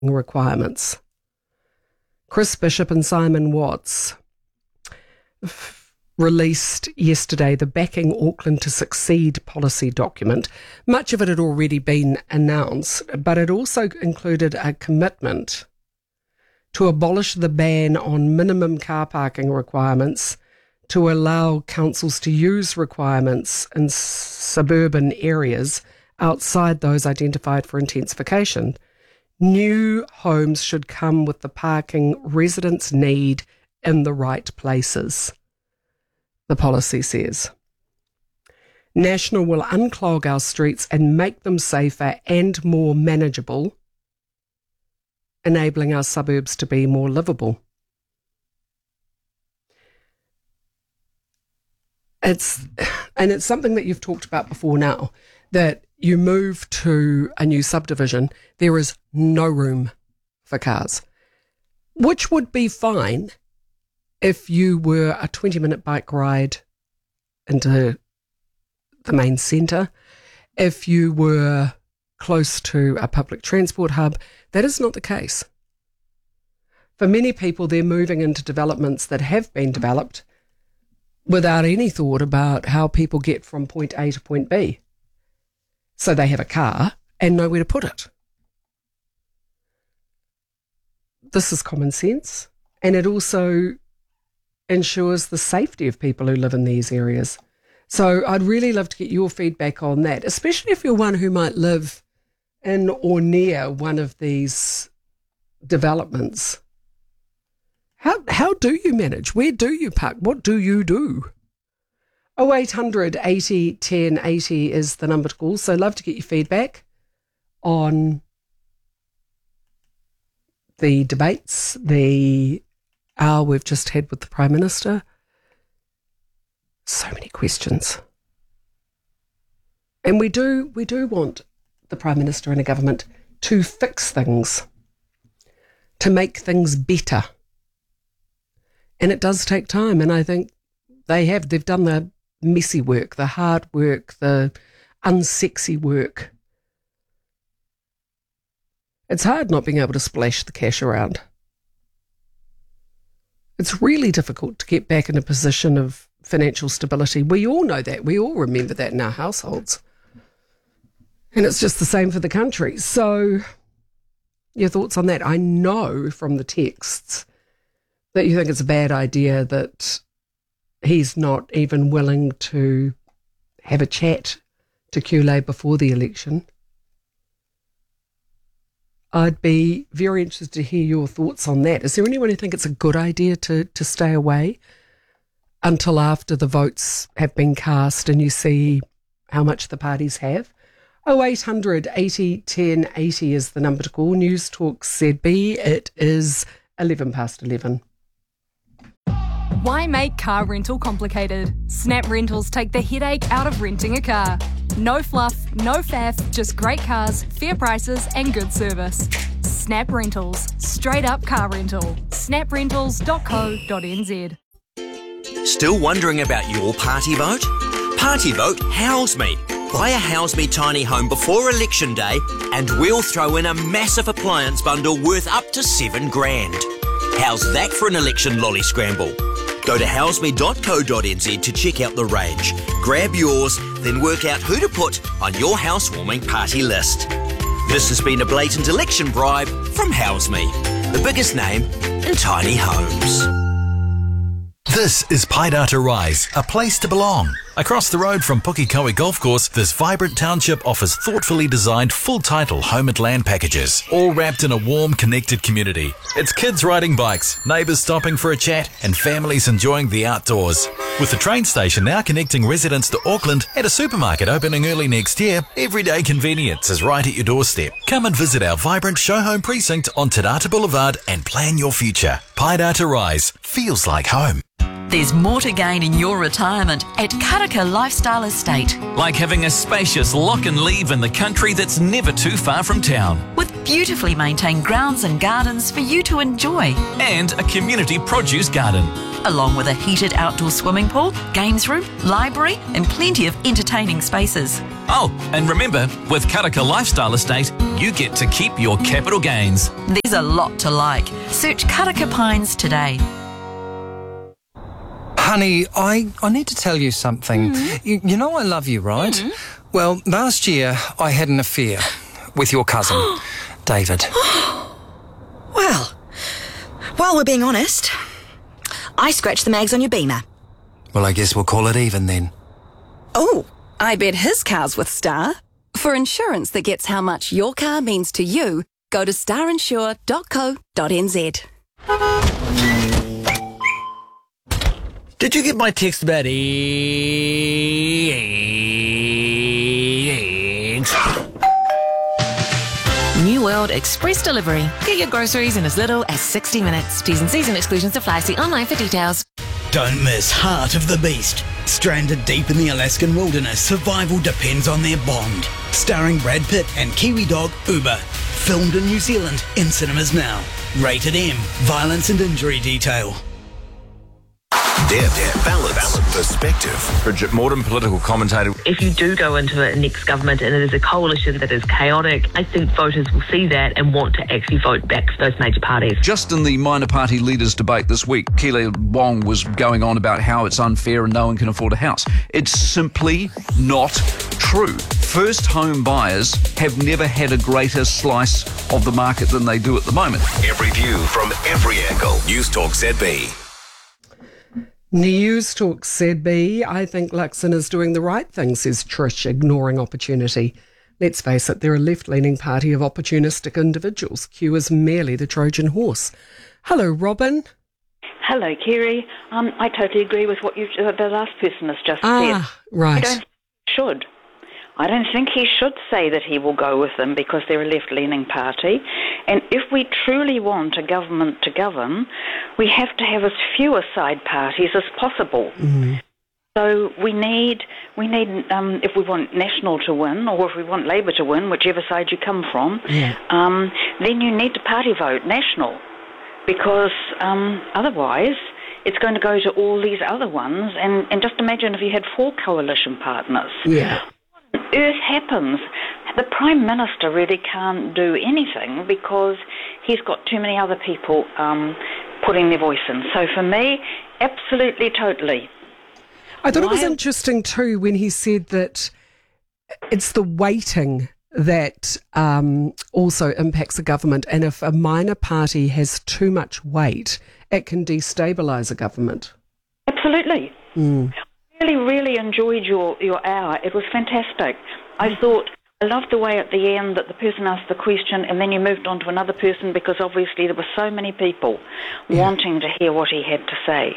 requirements. Chris Bishop and Simon Watts released yesterday the Backing Auckland to Succeed policy document. Much of it had already been announced, but it also included a commitment to abolish the ban on minimum car parking requirements, to allow councils to use requirements in suburban areas outside those identified for intensification. New homes should come with the parking residents need in the right places, the policy says. National will unclog our streets and make them safer and more manageable, enabling our suburbs to be more livable. It's something that you've talked about before now, that you move to a new subdivision, there is no room for cars, which would be fine if you were a 20-minute bike ride into the main centre, if you were close to a public transport hub. That is not the case. For many people, they're moving into developments that have been developed without any thought about how people get from point A to point B. So they have a car and nowhere to put it. This is common sense, and it also ensures the safety of people who live in these areas. So I'd really love to get your feedback on that, especially if you're one who might live in or near one of these developments. How do you manage? Where do you park? What do you do? 0800 80 10 80 is the number to call. So love to get your feedback on the debates, the hour we've just had with the Prime Minister. So many questions. And we do want the Prime Minister and a government to fix things, to make things better. And it does take time, and I think they've done the messy work, the hard work, the unsexy work. It's hard not being able to splash the cash around. It's really difficult to get back in a position of financial stability. We all know that. We all remember that in our households. And it's just the same for the country. So your thoughts on that? I know from the texts that you think it's a bad idea that he's not even willing to have a chat to QLA before the election. I'd be very interested to hear your thoughts on that. Is there anyone who think it's a good idea to stay away until after the votes have been cast and you see how much the parties have? 0800 80 10 80 is the number to call. News Talk ZB. It is 11 past 11. Why make car rental complicated? Snap Rentals take the headache out of renting a car. No fluff, no faff, just great cars, fair prices and good service. Snap Rentals. Straight up car rental. snaprentals.co.nz. Still wondering about your party vote? Party vote House Me. Buy a House Me tiny home before election day and we'll throw in a massive appliance bundle worth up to $7,000. How's that for an election lolly scramble? Go to houseme.co.nz to check out the range. Grab yours, then work out who to put on your housewarming party list. This has been a blatant election bribe from House Me, the biggest name in tiny homes. This is Paidata Rise, a place to belong. Across the road from Pukekohe Golf Course, this vibrant township offers thoughtfully designed full-title home and land packages, all wrapped in a warm, connected community. It's kids riding bikes, neighbours stopping for a chat, and families enjoying the outdoors. With the train station now connecting residents to Auckland and a supermarket opening early next year, everyday convenience is right at your doorstep. Come and visit our vibrant show home precinct on Te Rata Boulevard and plan your future. Paidata Rise feels like home. There's more to gain in your retirement at Karaka Lifestyle Estate. Like having a spacious lock and leave in the country that's never too far from town. With beautifully maintained grounds and gardens for you to enjoy. And a community produce garden. Along with a heated outdoor swimming pool, games room, library and plenty of entertaining spaces. Oh, and remember, with Karaka Lifestyle Estate, you get to keep your capital gains. There's a lot to like. Search Karaka Pines today. Honey, I need to tell you something. You know I love you, right? Well, last year I had an affair with your cousin, David. Well, while we're being honest, I scratched the mags on your Beamer. Well, I guess we'll call it even then. Oh, I bet his car's with Star. For insurance that gets how much your car means to you, go to starinsure.co.nz. Did you get my text about eggs? New World Express Delivery. Get your groceries in as little as 60 minutes. T's and C's and exclusions apply. See online for details. Don't miss Heart of the Beast. Stranded deep in the Alaskan wilderness, survival depends on their bond. Starring Brad Pitt and Kiwi dog Uber. Filmed in New Zealand, in cinemas now. Rated M. Violence and injury detail. Depth, balance, perspective. Bridget Morton, political commentator. If you do go into a next government and it is a coalition that is chaotic, I think voters will see that and want to actually vote back for those major parties. Just in the minor party leaders debate this week, Keely Wong was going on about how it's unfair and no one can afford a house. It's simply not true. First home buyers have never had a greater slice of the market than they do at the moment. Every view from every angle. News Talk ZB. News Talk ZB. I think Luxon is doing the right thing, says Trish, ignoring opportunity. Let's face it, they're a left-leaning party of opportunistic individuals. Q is merely the Trojan horse. Hello, Robin. Hello, Kerry. I totally agree with what the last person has just said. Right. I don't think he should say that he will go with them because they're a left-leaning party. And if we truly want a government to govern, we have to have as few side parties as possible. So we need, if we want National to win, or if we want Labour to win, whichever side you come from, then you need to party vote National, because otherwise it's going to go to all these other ones. And just imagine if you had 4 coalition partners. Yeah. What on earth happens? The Prime Minister really can't do anything because he's got too many other people putting their voice in. So for me, absolutely, totally. I thought it was interesting too when he said that it's the weighting that also impacts a government, and if a minor party has too much weight, it can destabilise a government. Absolutely. Really enjoyed your hour. It was fantastic. I loved the way at the end that the person asked the question and then you moved on to another person, because obviously there were so many people wanting to hear what he had to say.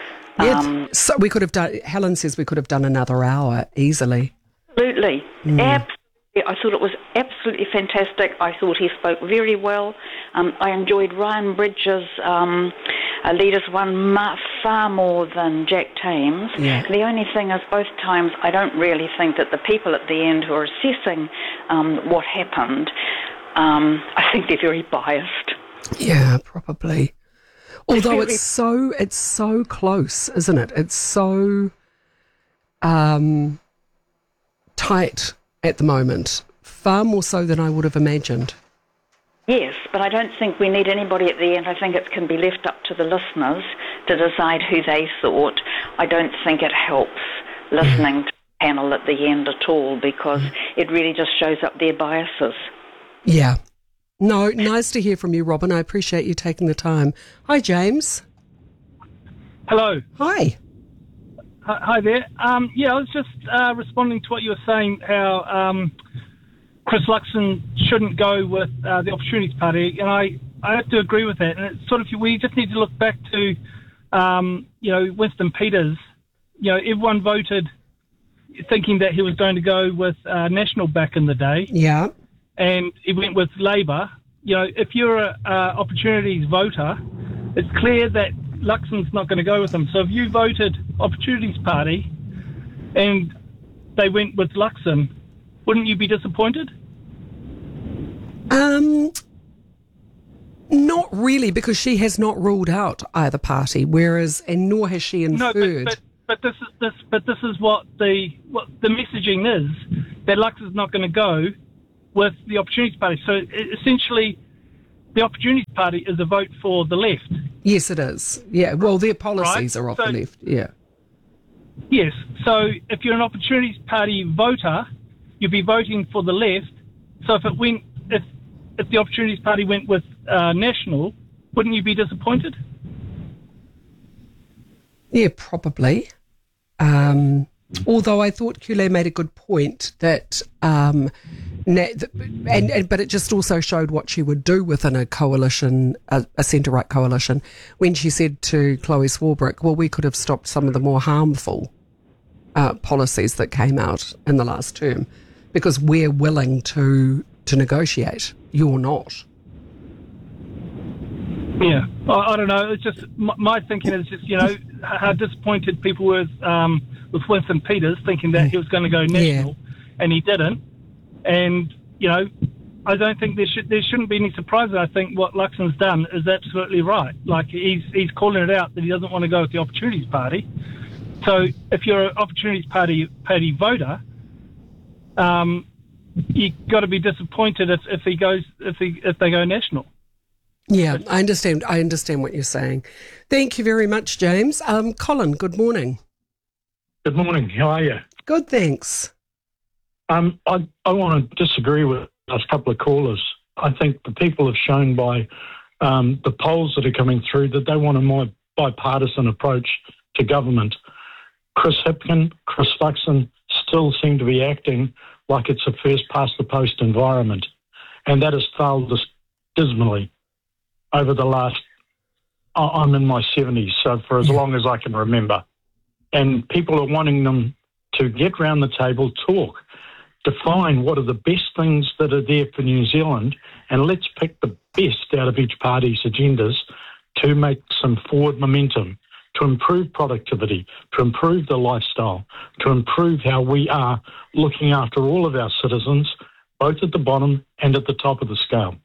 So we could have done, Helen says we could have done another hour easily. Absolutely. Absolutely. I thought it was absolutely fantastic. I thought he spoke very well. I enjoyed Ryan Bridges' leaders one far more than Jack Thames. The only thing is, both times I don't really think that the people at the end who are assessing what happened, I think they're very biased. Yeah, probably. Although it's so close, isn't it? It's so tight at the moment, far more so than I would have imagined. Yes, but I don't think we need anybody at the end. I think it can be left up to the listeners to decide who they thought. I don't think it helps listening to the panel at the end at all, because it really just shows up their biases. Yeah. No, nice to hear from you, Robin. I appreciate you taking the time. Hi, James. Hello. Hi. Hi there. I was just responding to what you were saying, how Chris Luxon shouldn't go with the Opportunities Party, and I have to agree with that. And it's sort of, we just need to look back to, Winston Peters. Everyone voted thinking that he was going to go with National back in the day. Yeah. And he went with Labour. If you're a Opportunities voter, it's clear that Luxon's not going to go with them. So if you voted Opportunities Party and they went with Luxon, wouldn't you be disappointed? Not really, because she has not ruled out either party, and nor has she inferred. No, but this is what the messaging is, that Luxon's not going to go with the Opportunities Party. So essentially, the Opportunities Party is a vote for the left. Yes, it is. Yeah, well, their policies are off the left, yeah. Yes, so if you're an Opportunities Party voter, you'd be voting for the left. So if the Opportunities Party went with National, wouldn't you be disappointed? Yeah, probably. Although I thought Kule made a good point that, but it just also showed what she would do within a coalition, a centre-right coalition, when she said to Chloe Swarbrick, well, we could have stopped some of the more harmful policies that came out in the last term because we're willing to negotiate. You're not. Yeah, I don't know. It's just my thinking is just how disappointed people were with Winston Peters, thinking that he was going to go national, and he didn't. And I don't think there shouldn't be any surprises. I think what Luxon's done is absolutely right. Like he's calling it out that he doesn't want to go with the Opportunities Party. So if you're an Opportunities Party voter, you got to be disappointed if they go national. Yeah, I understand. I understand what you're saying. Thank you very much, James. Colin, good morning. Good morning. How are you? Good, thanks. I want to disagree with the last couple of callers. I think the people have shown by the polls that are coming through that they want a more bipartisan approach to government. Chris Hipkin, Chris Luxon still seem to be acting like it's a first-past-the-post environment, and that has failed us dismally over the last, I'm in my 70s, so for as long as I can remember. And people are wanting them to get round the table, talk, define what are the best things that are there for New Zealand, and let's pick the best out of each party's agendas to make some forward momentum, to improve productivity, to improve the lifestyle, to improve how we are looking after all of our citizens, both at the bottom and at the top of the scale.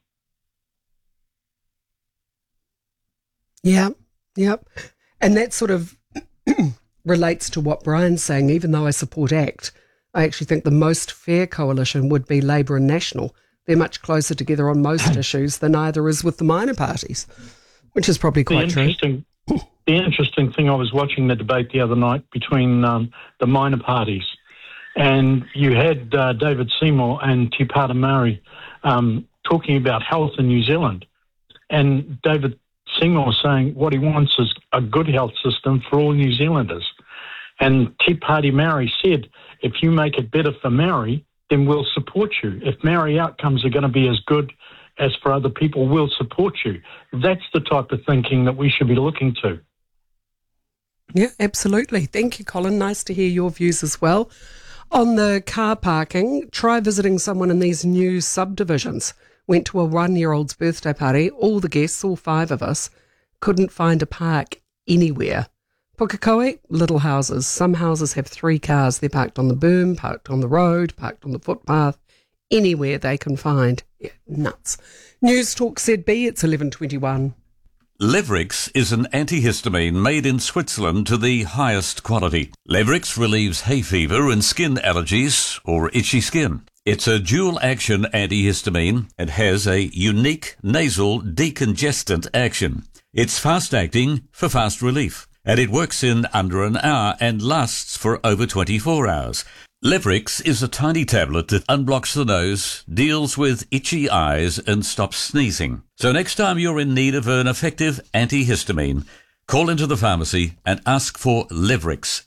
Yeah, yep. And that sort of relates to what Brian's saying. Even though I support ACT, I actually think the most fair coalition would be Labour and National. They're much closer together on most issues than either is with the minor parties, which is probably quite true. The interesting thing, I was watching the debate the other night between the minor parties, and you had David Seymour and Te Pāti Māori talking about health in New Zealand. And David Seymour saying what he wants is a good health system for all New Zealanders. And Te Pāti Māori said, if you make it better for Māori, then we'll support you. If Māori outcomes are going to be as good as for other people, we'll support you. That's the type of thinking that we should be looking to. Yeah, absolutely. Thank you, Colin. Nice to hear your views as well. On the car parking, try visiting someone in these new subdivisions. Went to a 1-year-old's birthday party. All the guests, all 5 of us, couldn't find a park anywhere. Pukekohe, little houses. Some houses have 3 cars. They're parked on the boom, parked on the road, parked on the footpath, anywhere they can find. Yeah, nuts. News Talk ZB, it's 11:21. Levrix is an antihistamine made in Switzerland to the highest quality. Levrix relieves hay fever and skin allergies or itchy skin. It's a dual-action antihistamine and has a unique nasal decongestant action. It's fast-acting for fast relief, and it works in under an hour and lasts for over 24 hours. Levrix is a tiny tablet that unblocks the nose, deals with itchy eyes, and stops sneezing. So next time you're in need of an effective antihistamine, call into the pharmacy and ask for Levrix,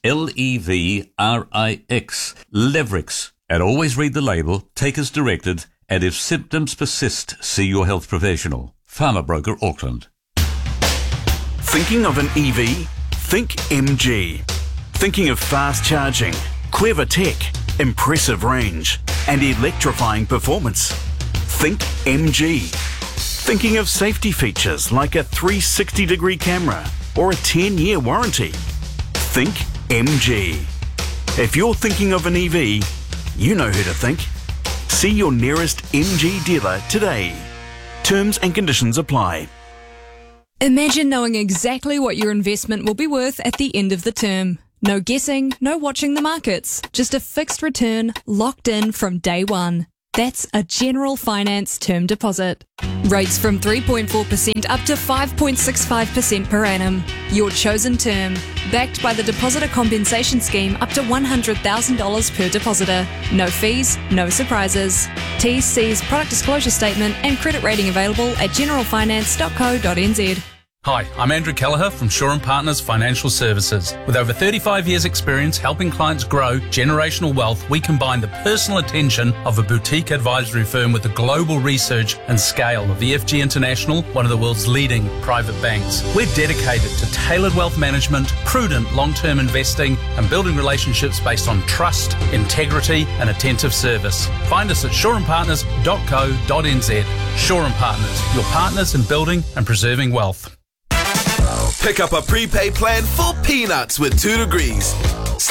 Levrix, Levrix. And always read the label, take as directed, and if symptoms persist, see your health professional. Farmer Broker Auckland. Thinking of an EV? Think MG. Thinking of fast charging, clever tech, impressive range, and electrifying performance? Think MG. Thinking of safety features like a 360-degree camera, or a 10-year warranty? Think MG. If you're thinking of an EV, you know who to think. See your nearest MG dealer today. Terms and conditions apply. Imagine knowing exactly what your investment will be worth at the end of the term. No guessing, no watching the markets, just a fixed return locked in from day one. That's a General Finance term deposit. Rates from 3.4% up to 5.65% per annum. Your chosen term. Backed by the Depositor Compensation Scheme up to $100,000 per depositor. No fees, no surprises. T&C's product disclosure statement and credit rating available at generalfinance.co.nz. Hi, I'm Andrew Kelleher from Shaw & Partners Financial Services. With over 35 years' experience helping clients grow generational wealth, we combine the personal attention of a boutique advisory firm with the global research and scale of EFG International, one of the world's leading private banks. We're dedicated to tailored wealth management, prudent long-term investing, and building relationships based on trust, integrity, and attentive service. Find us at shawandpartners.co.nz. Shaw & Partners, your partners in building and preserving wealth. Pick up a prepaid plan for peanuts with 2 Degrees.